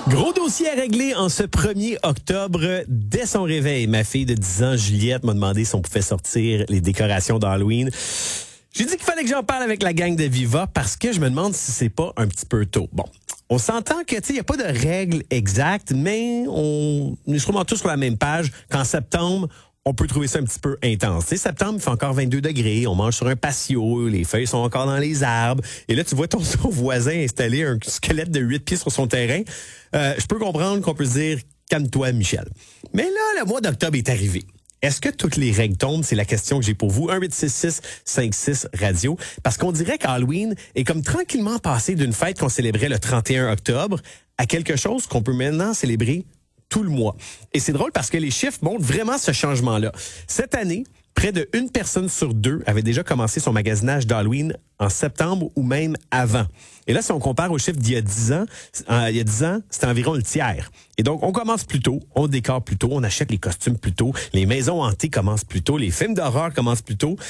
Gros dossier à régler en ce 1er octobre. Dès son réveil, ma fille de 10 ans, Juliette, m'a demandé si on pouvait sortir les décorations d'Halloween. J'ai dit qu'il fallait que j'en parle avec la gang de Viva parce que je me demande si c'est pas un petit peu tôt. Bon, on s'entend que, tu sais, il n'y a pas de règles exactes, mais on est sûrement tous sur la même page qu'en septembre, on peut trouver ça un petit peu intense. Tu sais, septembre, il fait encore 22 degrés, on mange sur un patio, les feuilles sont encore dans les arbres. Et là, tu vois ton voisin installer un squelette de 8 pieds sur son terrain. Je peux comprendre qu'on peut se dire « calme-toi, Michel ». Mais là, le mois d'octobre est arrivé. Est-ce que toutes les règles tombent? C'est la question que j'ai pour vous. 1-866-56-radio. Parce qu'on dirait qu'Halloween est comme tranquillement passé d'une fête qu'on célébrait le 31 octobre à quelque chose qu'on peut maintenant célébrer tout le mois. Et c'est drôle parce que les chiffres montrent vraiment ce changement-là. Cette année, près de 1 personne sur 2 avait déjà commencé son magasinage d'Halloween en septembre ou même avant. Et là, si on compare aux chiffres d'il y a 10 ans, c'était environ le tiers. Et donc, on commence plus tôt, on décore plus tôt, on achète les costumes plus tôt, les maisons hantées commencent plus tôt, les films d'horreur commencent plus tôt.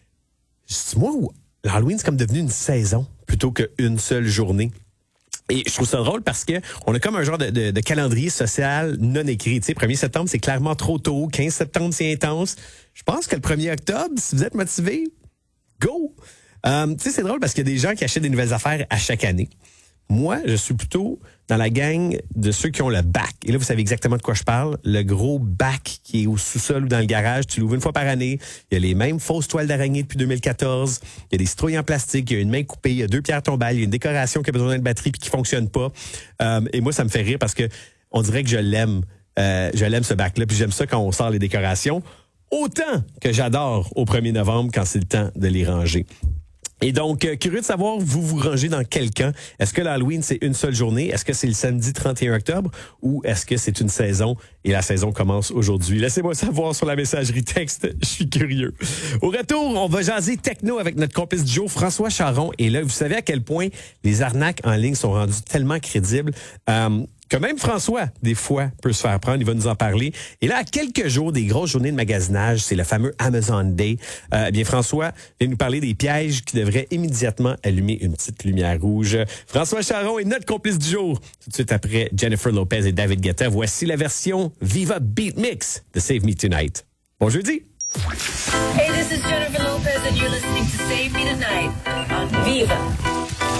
Moi, l'Halloween, c'est comme devenu une saison plutôt qu'une seule journée. Et je trouve ça drôle parce que on a comme un genre de calendrier social non écrit. Tu sais, 1er septembre, c'est clairement trop tôt. 15 septembre, c'est intense. Je pense que le 1er octobre, si vous êtes motivé, go! Tu sais, c'est drôle parce qu'il y a des gens qui achètent des nouvelles affaires à chaque année. Moi, je suis plutôt dans la gang de ceux qui ont le bac. Et là, vous savez exactement de quoi je parle. Le gros bac qui est au sous-sol ou dans le garage. Tu l'ouvres une fois par année. Il y a les mêmes fausses toiles d'araignée depuis 2014. Il y a des citrouilles en plastique. Il y a une main coupée. Il y a 2 pierres tombales. Il y a une décoration qui a besoin d'une batterie puis qui fonctionne pas. Et moi, ça me fait rire parce que on dirait que je l'aime. Je l'aime ce bac-là. Puis j'aime ça quand on sort les décorations. Autant que j'adore au 1er novembre quand c'est le temps de les ranger. Et donc, curieux de savoir, vous rangez dans quel camp? Est-ce que l'Halloween, c'est une seule journée? Est-ce que c'est le samedi 31 octobre? Ou est-ce que c'est une saison et la saison commence aujourd'hui? Laissez-moi savoir sur la messagerie texte. Je suis curieux. Au retour, on va jaser techno avec notre complice du jour, François Charon. Et là, vous savez à quel point les arnaques en ligne sont rendues tellement crédibles. Que même François, des fois, peut se faire prendre. Il va nous en parler. Et là, à quelques jours des grosses journées de magasinage, c'est le fameux Amazon Day. Bien, François vient nous parler des pièges qui devraient immédiatement allumer une petite lumière rouge. François Charon est notre complice du jour. Tout de suite après Jennifer Lopez et David Guetta, voici la version Viva Beat Mix de Save Me Tonight. Bon jeudi! Hey, this is Jennifer Lopez and you're listening to Save Me Tonight on Viva.